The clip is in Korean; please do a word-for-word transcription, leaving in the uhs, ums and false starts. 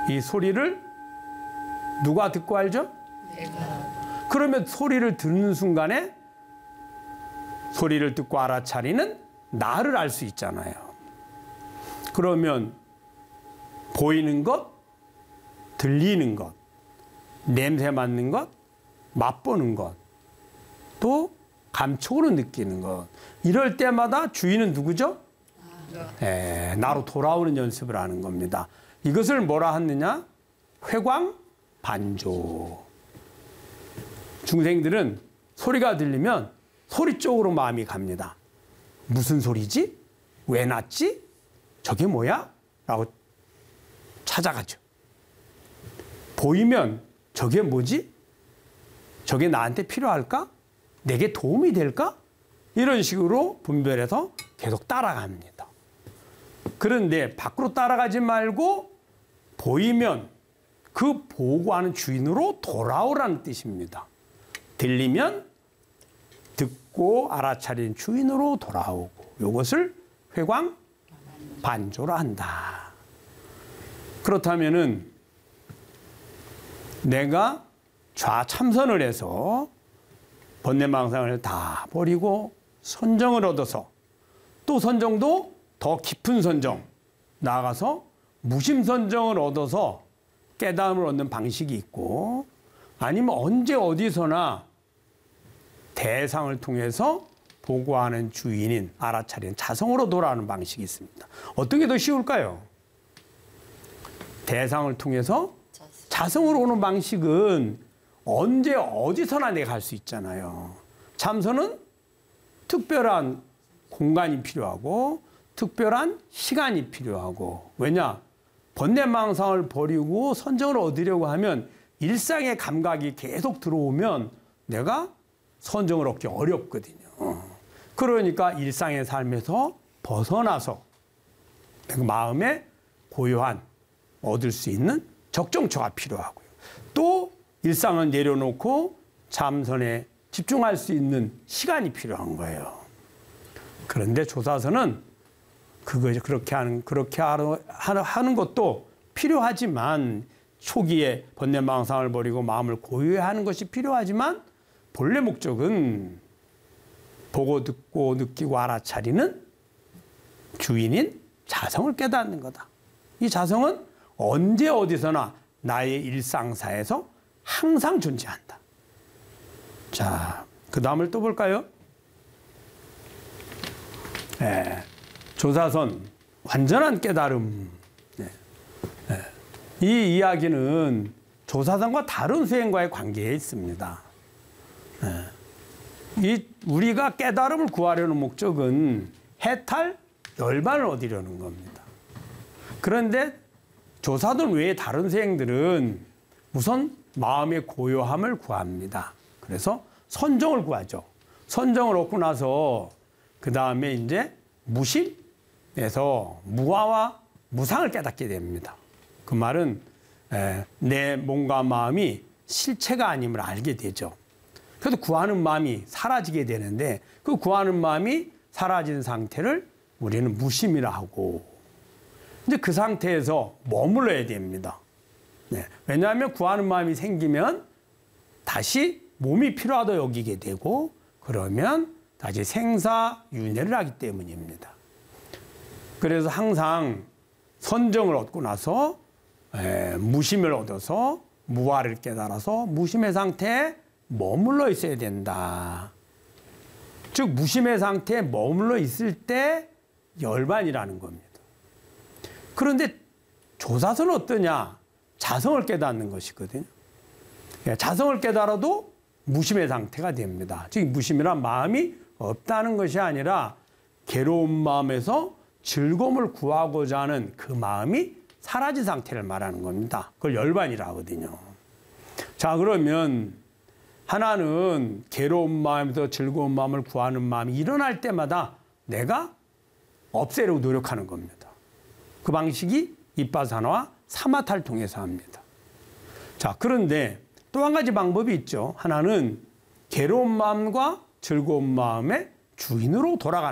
이 소리를 누가 듣고 알죠? 내가. 그러면 소리를 듣는 순간에 소리를 듣고 알아차리는 나를 알 수 있잖아요. 그러면 보이는 것, 들리는 것, 냄새 맡는 것, 맛보는 것, 또 감촉으로 느끼는 것. 이럴 때마다 주인은 누구죠? 에, 나로 돌아오는 연습을 하는 겁니다. 이것을 뭐라 하느냐? 회광반조. 중생들은 소리가 들리면 소리 쪽으로 마음이 갑니다. 무슨 소리지? 왜 났지? 저게 뭐야? 라고 찾아가죠. 보이면 저게 뭐지? 저게 나한테 필요할까? 내게 도움이 될까? 이런 식으로 분별해서 계속 따라갑니다. 그런데 밖으로 따라가지 말고 보이면 그 보고하는 주인으로 돌아오라는 뜻입니다. 들리면 듣고 알아차린 주인으로 돌아오고, 이것을 회광반조라 한다. 그렇다면은 내가 좌참선을 해서 번뇌망상을 다 버리고 선정을 얻어서, 또 선정도 더 깊은 선정, 나아가서 무심선정을 얻어서 깨달음을 얻는 방식이 있고, 아니면 언제 어디서나 대상을 통해서 보고하는 주인인 알아차리는 자성으로 돌아오는 방식이 있습니다. 어떤 게 더 쉬울까요? 대상을 통해서 자성으로 오는 방식은 언제 어디서나 내가 할 수 있잖아요. 참선은 특별한 공간이 필요하고 특별한 시간이 필요하고, 왜냐? 번뇌망상을 버리고 선정을 얻으려고 하면 일상의 감각이 계속 들어오면 내가 선정을 얻기 어렵거든요. 그러니까 일상의 삶에서 벗어나서 내가 마음에 고요한 얻을 수 있는 적정처가 필요하고요. 또 일상을 내려놓고 참선에 집중할 수 있는 시간이 필요한 거예요. 그런데 조사선은 그거 그렇게 하는 그렇게 하는 것도 필요하지만, 초기에 번뇌망상을 버리고 마음을 고요하는 것이 필요하지만, 본래 목적은 보고 듣고 느끼고 알아차리는 주인인 자성을 깨닫는 거다. 이 자성은 언제 어디서나 나의 일상사에서 항상 존재한다. 자, 그 다음을 또 볼까요? 네, 조사선, 완전한 깨달음. 네, 네. 이 이야기는 조사선과 다른 수행과의 관계에 있습니다. 네. 이 우리가 깨달음을 구하려는 목적은 해탈, 열반을 얻으려는 겁니다. 그런데 조사선 외에 다른 수행들은 우선 마음의 고요함을 구합니다. 그래서 선정을 구하죠. 선정을 얻고 나서 그 다음에 이제 무심에서 무아와 무상을 깨닫게 됩니다. 그 말은 내 몸과 마음이 실체가 아님을 알게 되죠. 그래서 구하는 마음이 사라지게 되는데, 그 구하는 마음이 사라진 상태를 우리는 무심이라 하고, 이제 그 상태에서 머물러야 됩니다. 네. 왜냐하면 구하는 마음이 생기면 다시 몸이 필요하다 여기게 되고, 그러면 다시 생사윤회를 하기 때문입니다. 그래서 항상 선정을 얻고 나서 에, 무심을 얻어서 무아를 깨달아서 무심의 상태에 머물러 있어야 된다. 즉 무심의 상태에 머물러 있을 때 열반이라는 겁니다. 그런데 조사선은 어떠냐? 자성을 깨닫는 것이거든요. 자성을 깨달아도 무심의 상태가 됩니다. 즉 무심이란 마음이 없다는 것이 아니라 괴로운 마음에서 즐거움을 구하고자 하는 그 마음이 사라진 상태를 말하는 겁니다. 그걸 열반이라 하거든요. 자, 그러면 하나는 괴로운 마음에서 즐거운 마음을 구하는 마음이 일어날 때마다 내가 없애려고 노력하는 겁니다. 그 방식이 이빠사나와 사마타를 통해서 합니다. 자, 그런데 또 한 가지 방법이 있죠. 하나는 괴로운 마음과 즐거운 마음의 주인으로 돌아가는